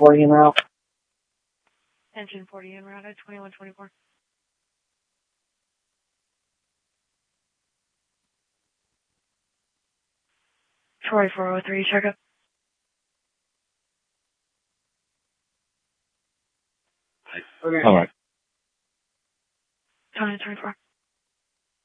40 en route. Engine 40 en route at 2124. Troy 403, checkup. Okay. All right. Tony 24.